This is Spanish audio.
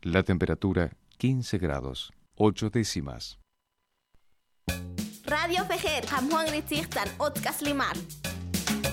La temperatura 15 grados, 8 décimas. Radio Fejer, Hamhuang Ritzichtan, Otkas Limar.